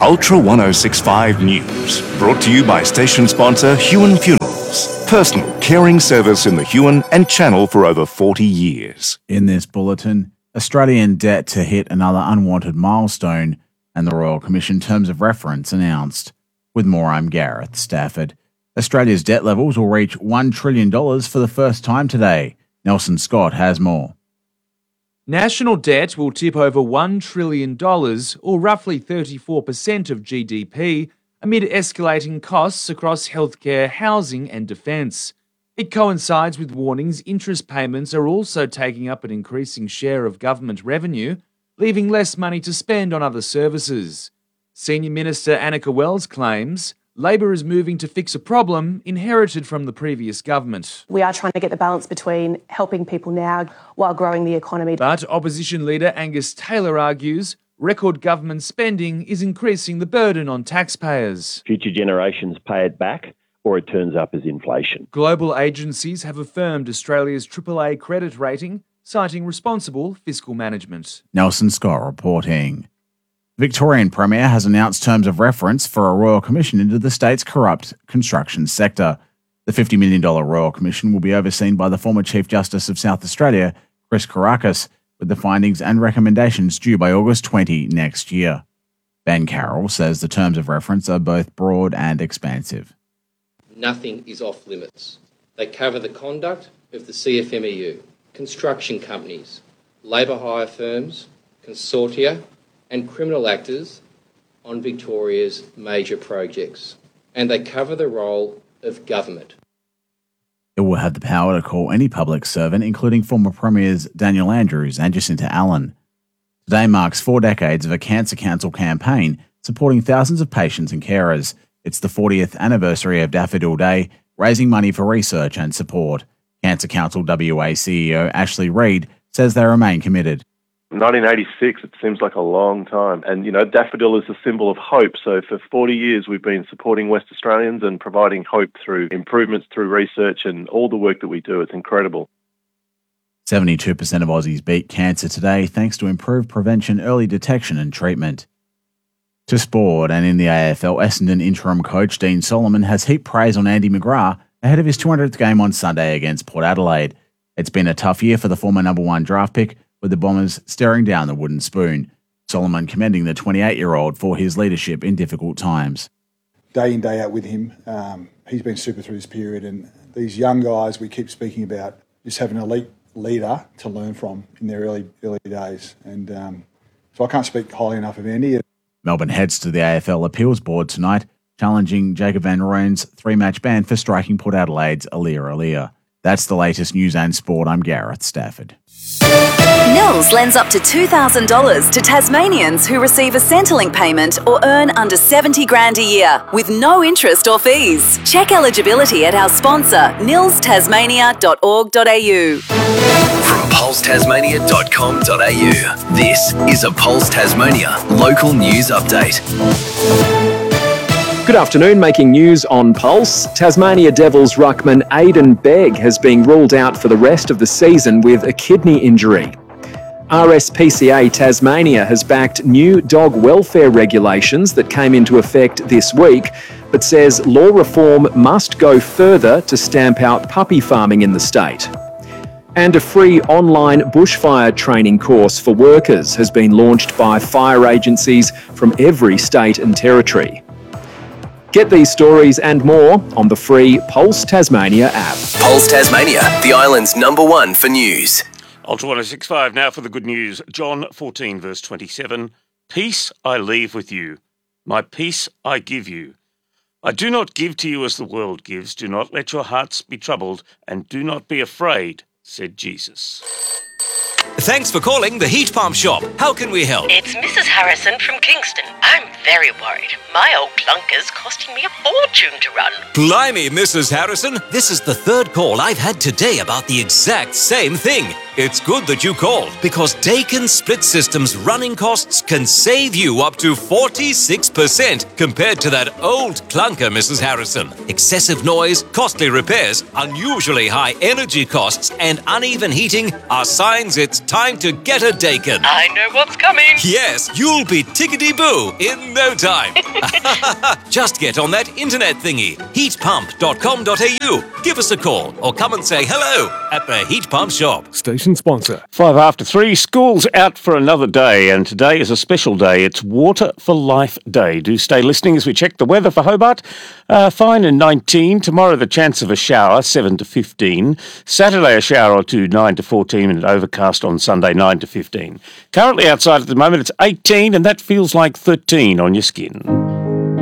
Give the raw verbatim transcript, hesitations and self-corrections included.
Ultra ten sixty-five News, brought to you by station sponsor Huon Funerals, personal caring service in the Huon and Channel for over forty years. In this bulletin, Australian debt to hit another unwanted milestone and the Royal Commission terms of reference announced. With more, I'm Gareth Stafford. Australia's debt levels will reach one trillion dollars for the first time today. Nelson Scott has more. National debt will tip over one trillion dollars, or roughly thirty-four percent of G D P, amid escalating costs across healthcare, housing and defence. It coincides with warnings interest payments are also taking up an increasing share of government revenue, leaving less money to spend on other services. Senior Minister Annika Wells claims Labor is moving to fix a problem inherited from the previous government. We are trying to get the balance between helping people now while growing the economy. But opposition leader Angus Taylor argues record government spending is increasing the burden on taxpayers. Future generations pay it back, or it turns up as inflation. Global agencies have affirmed Australia's triple A credit rating, citing responsible fiscal management. Nelson Scott reporting. Victorian Premier has announced terms of reference for a Royal Commission into the state's corrupt construction sector. The fifty million dollars Royal Commission will be overseen by the former Chief Justice of South Australia, Chris Kourakis, with the findings and recommendations due by August twentieth next year. Ben Carroll says the terms of reference are both broad and expansive. Nothing is off limits. They cover the conduct of the C F M E U, construction companies, labour hire firms, consortia, and criminal actors on Victoria's major projects. And they cover the role of government. It will have the power to call any public servant, including former Premiers Daniel Andrews and Jacinta Allen. Today marks four decades of a Cancer Council campaign supporting thousands of patients and carers. It's the fortieth anniversary of Daffodil Day, raising money for research and support. Cancer Council W A C E O Ashley Reid says they remain committed. nineteen eighty-six, it seems like a long time. And, you know, daffodil is a symbol of hope. So for forty years, we've been supporting West Australians and providing hope through improvements, through research and all the work that we do. It's incredible. seventy-two percent of Aussies beat cancer today thanks to improved prevention, early detection and treatment. To sport, and in the A F L, Essendon interim coach Dean Solomon has heaped praise on Andy McGrath ahead of his two hundredth game on Sunday against Port Adelaide. It's been a tough year for the former number one draft pick, with the Bombers staring down the wooden spoon. Solomon commending the twenty-eight-year-old for his leadership in difficult times. Day in, day out with him, um, he's been super through this period, and these young guys we keep speaking about just have an elite leader to learn from in their early early days. And um, so I can't speak highly enough of Andy. Melbourne heads to the A F L Appeals Board tonight, challenging Jacob van Rooyen's three-match ban for striking Port Adelaide's Alia Alia. That's the latest news and sport. I'm Gareth Stafford. Nils lends up to two thousand dollars to Tasmanians who receive a Centrelink payment or earn under seventy grand a year with no interest or fees. Check eligibility at our sponsor, nils tasmania dot org dot a u. From pulse tasmania dot com dot a u, this is a Pulse Tasmania local news update. Good afternoon, making news on Pulse. Tasmania Devils ruckman Aidan Begg has been ruled out for the rest of the season with a kidney injury. R S P C A Tasmania has backed new dog welfare regulations that came into effect this week, but says law reform must go further to stamp out puppy farming in the state. And a free online bushfire training course for workers has been launched by fire agencies from every state and territory. Get these stories and more on the free Pulse Tasmania app. Pulse Tasmania, the island's number one for news. Ultra ten sixty-five now for the good news. John fourteen verse twenty-seven. Peace I leave with you. My peace I give you. I do not give to you as the world gives. Do not let your hearts be troubled, and do not be afraid, said Jesus. Thanks for calling the Heat Pump Shop. How can we help? It's Missus Harrison from Kingston. I'm very worried. My old clunker's costing me a fortune to run. Blimey, Missus Harrison. This is the third call I've had today about the exact same thing. It's good that you called, because Dakin Split System's running costs can save you up to forty-six percent compared to that old clunker, Missus Harrison. Excessive noise, costly repairs, unusually high energy costs, and uneven heating are signs it's time to get a Daikin. I know what's coming. Yes, you'll be tickety-boo in no time. Just get on that internet thingy, heat pump dot com dot a u. Give us a call or come and say hello at the Heat Pump Shop. Station sponsor. Five after three, school's out for another day, and today is a special day. It's Water for Life Day. Do stay listening as we check the weather for Hobart. Uh, fine and nineteen. Tomorrow the chance of a shower, seven to fifteen. Saturday a shower or two, nine to fourteen, and overcast on Sunday, nine to fifteen. Currently outside at the moment it's eighteen, and that feels like thirteen on your skin.